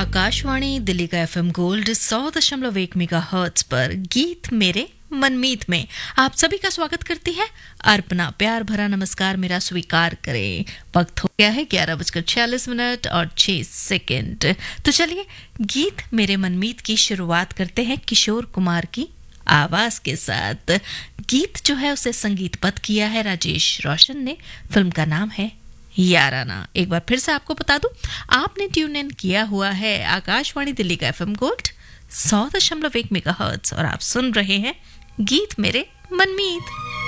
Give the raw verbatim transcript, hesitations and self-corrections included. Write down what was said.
आकाशवाणी दिल्ली का FM gold सौ दशमलव एक मेगा हर्ट्ज पर गीत मेरे मनमीत में आप सभी का स्वागत करती है अर्पणा। प्यार भरा नमस्कार मेरा स्वीकार करें। वक्त हो गया है ग्यारह बजकर छियालीस मिनट और छह सेकंड। तो चलिए गीत मेरे मनमीत की शुरुआत करते हैं किशोर कुमार की आवाज के साथ। गीत जो है उसे संगीतबद्ध किया है राजेश रोशन ने। फिल्म का नाम है याराना। एक बार फिर से आपको बता दूं, आपने ट्यून इन किया हुआ है आकाशवाणी दिल्ली का एफएम गोल्ड सौ दशमलव एक मेगा हर्ट्ज और आप सुन रहे हैं गीत मेरे मनमीत।